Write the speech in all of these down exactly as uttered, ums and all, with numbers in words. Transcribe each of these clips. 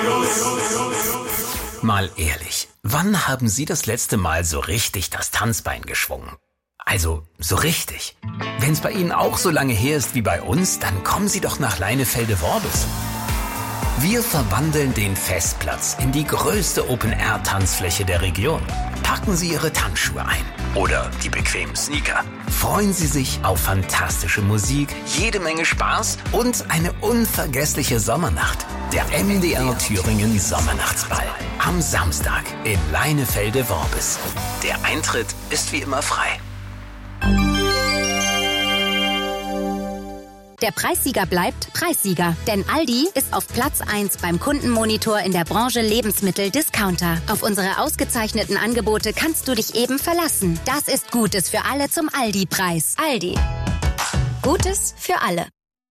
Mal ehrlich, wann haben Sie das letzte Mal so richtig das Tanzbein geschwungen? Also, so richtig. Wenn's bei Ihnen auch so lange her ist wie bei uns, dann kommen Sie doch nach Leinefelde-Worbis. Wir verwandeln den Festplatz in die größte Open-Air-Tanzfläche der Region. Packen Sie Ihre Tanzschuhe ein oder die bequemen Sneaker. Freuen Sie sich auf fantastische Musik, jede Menge Spaß und eine unvergessliche Sommernacht. Der M D R Thüringen Sommernachtsball am Samstag in Leinefelde-Worbis. Der Eintritt ist wie immer frei. Der Preissieger bleibt Preissieger, denn Aldi ist auf Platz eins beim Kundenmonitor in der Branche Lebensmittel-Discounter. Auf unsere ausgezeichneten Angebote kannst du dich eben verlassen. Das ist Gutes für alle zum Aldi-Preis. Aldi. Gutes für alle.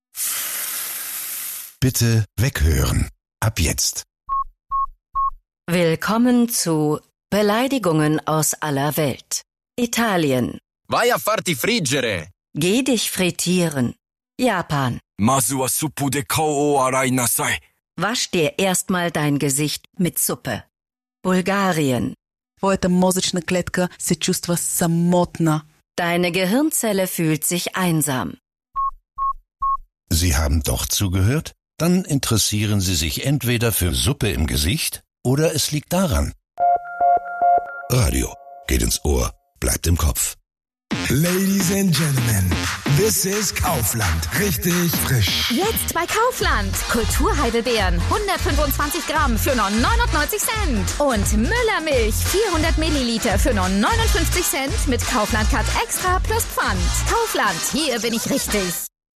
Bitte weghören. Ab jetzt. Willkommen zu Beleidigungen aus aller Welt. Italien. Vai a farti friggere. Geh dich frittieren. Japan. Masu wa suppu de kao o arai nasai. Wasch dir erstmal dein Gesicht mit Suppe. Bulgarien. Твоята мозъчна клетка се чувства самотна. Deine Gehirnzelle fühlt sich einsam. Sie haben doch zugehört? Dann interessieren Sie sich entweder für Suppe im Gesicht oder es liegt daran. Radio geht ins Ohr, bleibt im Kopf. Ladies and Gentlemen, this is Kaufland. Richtig frisch. Jetzt bei Kaufland. Kulturheidelbeeren, hundertfünfundzwanzig Gramm für nur neunundneunzig Cent. Und Müllermilch, vierhundert Milliliter für nur neunundfünfzig Cent mit Kaufland Cut Extra plus Pfand. Kaufland, hier bin ich richtig.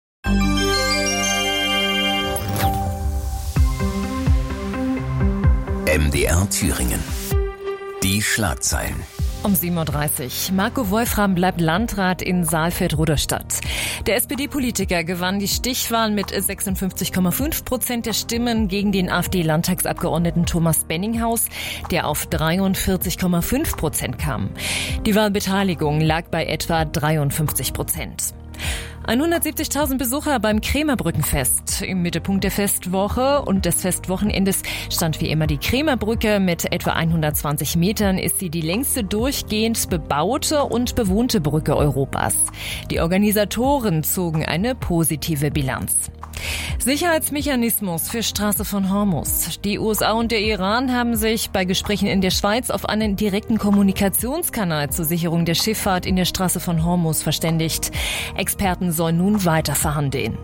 M D R Thüringen. Die Schlagzeilen. Um sieben Uhr dreißig. Marco Wolfram bleibt Landrat in Saalfeld-Rudolstadt. Der S P D-Politiker gewann die Stichwahl mit sechsundfünfzig Komma fünf Prozent der Stimmen gegen den AfD-Landtagsabgeordneten Thomas Benninghaus, der auf dreiundvierzig Komma fünf Prozent kam. Die Wahlbeteiligung lag bei etwa dreiundfünfzig Prozent. hundertsiebzigtausend Besucher beim Krämerbrückenfest. Im Mittelpunkt der Festwoche und des Festwochenendes stand wie immer die Krämerbrücke. Mit etwa hundertzwanzig Metern ist sie die längste durchgehend bebaute und bewohnte Brücke Europas. Die Organisatoren zogen eine positive Bilanz. Sicherheitsmechanismus für Straße von Hormuz. Die U S A und der Iran haben sich bei Gesprächen in der Schweiz auf einen direkten Kommunikationskanal zur Sicherung der Schifffahrt in der Straße von Hormuz verständigt. Experten sollen nun weiter verhandeln.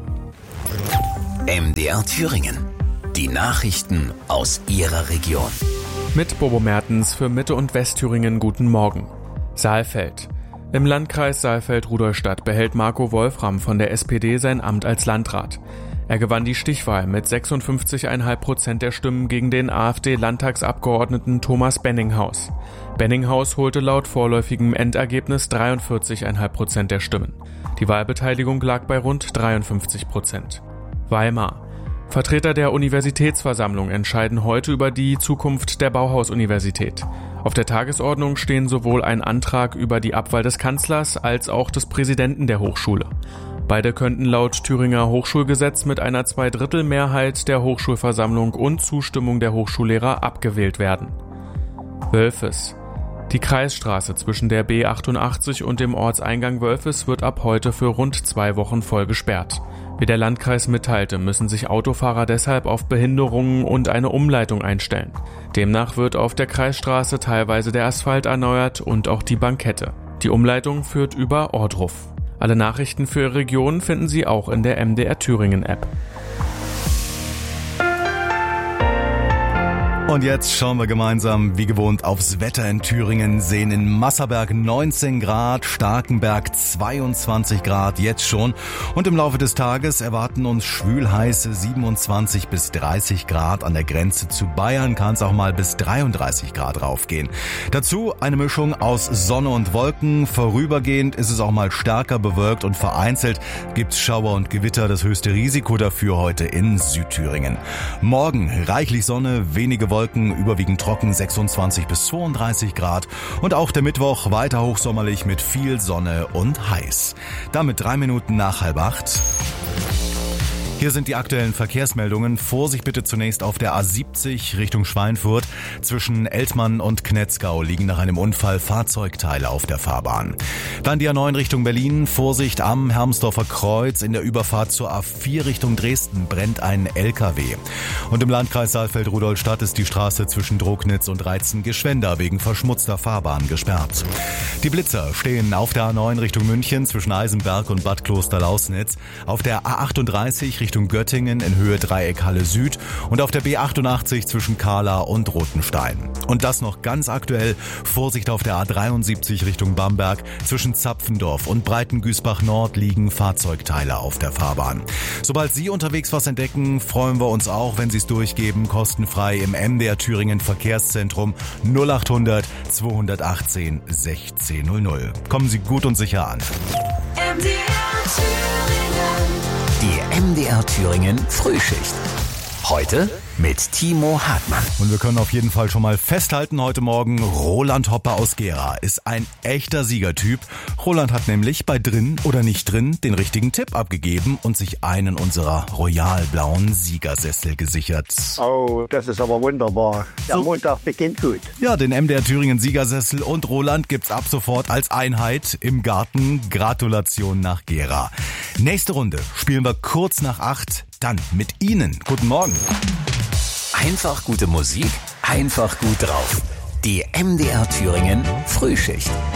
M D R Thüringen. Die Nachrichten aus Ihrer Region. Mit Bobo Mertens für Mitte- und Westthüringen guten Morgen. Saalfeld. Im Landkreis Saalfeld-Rudolstadt behält Marco Wolfram von der S P D sein Amt als Landrat. Er gewann die Stichwahl mit sechsundfünfzig Komma fünf Prozent der Stimmen gegen den AfD-Landtagsabgeordneten Thomas Benninghaus. Benninghaus holte laut vorläufigem Endergebnis dreiundvierzig Komma fünf Prozent der Stimmen. Die Wahlbeteiligung lag bei rund dreiundfünfzig Prozent. Weimar. Vertreter der Universitätsversammlung entscheiden heute über die Zukunft der Bauhaus-Universität. Auf der Tagesordnung stehen sowohl ein Antrag über die Abwahl des Kanzlers als auch des Präsidenten der Hochschule. Beide könnten laut Thüringer Hochschulgesetz mit einer Zweidrittelmehrheit der Hochschulversammlung und Zustimmung der Hochschullehrer abgewählt werden. Wölfes. Die Kreisstraße zwischen der B achtundachtzig und dem Ortseingang Wölfes wird ab heute für rund zwei Wochen voll gesperrt. Wie der Landkreis mitteilte, müssen sich Autofahrer deshalb auf Behinderungen und eine Umleitung einstellen. Demnach wird auf der Kreisstraße teilweise der Asphalt erneuert und auch die Bankette. Die Umleitung führt über Ohrdruf. Alle Nachrichten für Ihre Region finden Sie auch in der M D R Thüringen App. Und jetzt schauen wir gemeinsam wie gewohnt aufs Wetter in Thüringen. Sehen in Masserberg neunzehn Grad, Starkenberg zweiundzwanzig Grad jetzt schon. Und im Laufe des Tages erwarten uns schwülheiße siebenundzwanzig bis dreißig Grad. An der Grenze zu Bayern kann es auch mal bis dreiunddreißig Grad raufgehen. Dazu eine Mischung aus Sonne und Wolken. Vorübergehend ist es auch mal stärker bewölkt und vereinzelt gibt's Schauer und Gewitter. Das höchste Risiko dafür heute in Südthüringen. Morgen reichlich Sonne, wenige Wolken. Wolken, überwiegend trocken, sechsundzwanzig bis zweiunddreißig Grad. Und auch der Mittwoch weiter hochsommerlich mit viel Sonne und heiß. Damit drei Minuten nach halb acht. Hier sind die aktuellen Verkehrsmeldungen. Vorsicht bitte zunächst auf der A siebzig Richtung Schweinfurt. Zwischen Eltmann und Knetzgau liegen nach einem Unfall Fahrzeugteile auf der Fahrbahn. Dann die A neun Richtung Berlin. Vorsicht am Hermsdorfer Kreuz. In der Überfahrt zur A vier Richtung Dresden brennt ein L K W. Und im Landkreis Saalfeld-Rudolstadt ist die Straße zwischen Drognitz und Reitzen-Geschwender wegen verschmutzter Fahrbahn gesperrt. Die Blitzer stehen auf der A neun Richtung München zwischen Eisenberg und Bad Kloster-Lausnitz. Auf der A achtunddreißig Richtung Richtung Göttingen in Höhe Dreieckhalle Süd und auf der B achtundachtzig zwischen Kahla und Rothenstein. Und das noch ganz aktuell. Vorsicht auf der A dreiundsiebzig Richtung Bamberg. Zwischen Zapfendorf und Breitengüßbach Nord liegen Fahrzeugteile auf der Fahrbahn. Sobald Sie unterwegs was entdecken, freuen wir uns auch, wenn Sie es durchgeben, kostenfrei im M D R Thüringen Verkehrszentrum null achthundert zweihundertachtzehn sechzehn null null. Kommen Sie gut und sicher an. M D R Thüringen. Die M D R Thüringen Frühschicht. Heute mit Timo Hartmann. Und wir können auf jeden Fall schon mal festhalten heute Morgen, Roland Hoppe aus Gera ist ein echter Siegertyp. Roland hat nämlich bei Drin oder nicht drin den richtigen Tipp abgegeben und sich einen unserer royalblauen Siegersessel gesichert. Oh, das ist aber wunderbar. Der so. Montag beginnt gut. Ja, den M D R Thüringen Siegersessel und Roland gibt's ab sofort als Einheit im Garten. Gratulation nach Gera. Nächste Runde spielen wir kurz nach acht, dann mit Ihnen. Guten Morgen. Einfach gute Musik, einfach gut drauf. Die M D R Thüringen Frühschicht.